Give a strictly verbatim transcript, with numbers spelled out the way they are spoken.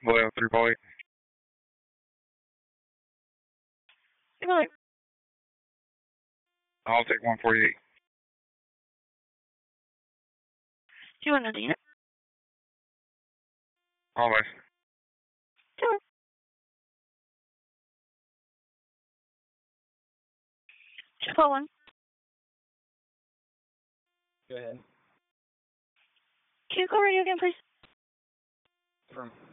Hello, three point. Really? I'll take one forty-eight. Do you want to do it? Always. Sure. Just call one. Go ahead. Can you call radio again, please? From